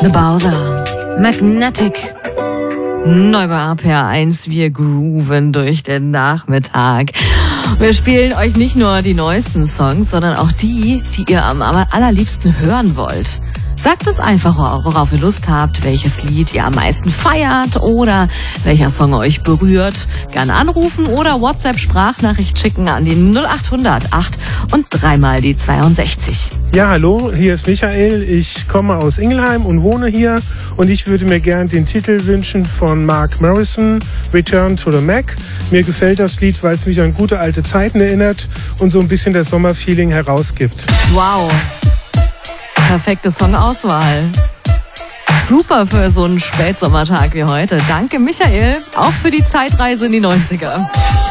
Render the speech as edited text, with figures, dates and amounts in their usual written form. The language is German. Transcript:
The Bowser, Magnetic. Neu bei APR1, wir grooven durch den Nachmittag. Wir spielen euch nicht nur die neuesten Songs, sondern auch die ihr am allerliebsten hören wollt. Sagt uns einfach, worauf ihr Lust habt, welches Lied ihr am meisten feiert oder welcher Song euch berührt. Gerne anrufen oder WhatsApp-Sprachnachricht schicken an die 0800 8 und 3 mal die 62. Ja, hallo, hier ist Michael. Ich komme aus Ingelheim und wohne hier. Und ich würde mir gern den Titel wünschen von Mark Morrison, Return to the Mac. Mir gefällt das Lied, weil es mich an gute alte Zeiten erinnert und so ein bisschen das Sommerfeeling herausgibt. Wow. Perfekte Songauswahl. Super für so einen Spätsommertag wie heute. Danke, Michael, auch für die Zeitreise in die 90er.